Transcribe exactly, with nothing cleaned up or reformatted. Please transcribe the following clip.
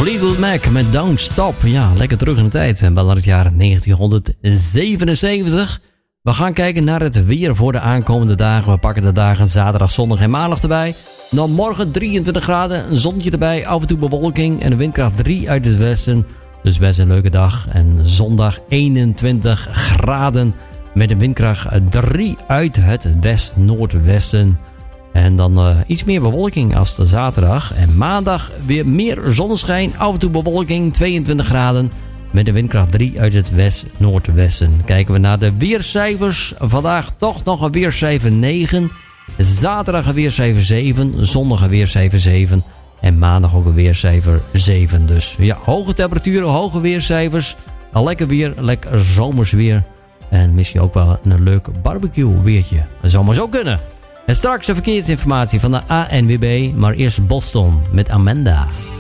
Fleetwood Mac met Don't Stop. Ja, lekker terug in de tijd. En wel naar het jaar negentienhonderdzevenenzeventig. We gaan kijken naar het weer voor de aankomende dagen. We pakken de dagen zaterdag, zondag en maandag erbij. Dan morgen drieëntwintig graden, een zonnetje erbij, af en toe bewolking en een windkracht drie uit het westen. Dus best een leuke dag. En zondag eenentwintig graden met een windkracht drie uit het west-noordwesten. En dan uh, iets meer bewolking als de zaterdag. En maandag weer meer zonneschijn, af en toe bewolking, tweeëntwintig graden. Met een windkracht drie uit het west-noordwesten. Kijken we naar de weercijfers. Vandaag toch nog een weercijfer negen. Zaterdag een weercijfer zeven. Zondag een weercijfer zeven. En maandag ook een weercijfer zeven. Dus ja, hoge temperaturen, hoge weercijfers. Een lekker weer, lekker zomers weer. En misschien ook wel een leuk barbecue weertje. Dat zou maar zo kunnen. En straks de verkeersinformatie van de A N W B. Maar eerst Boston met Amanda.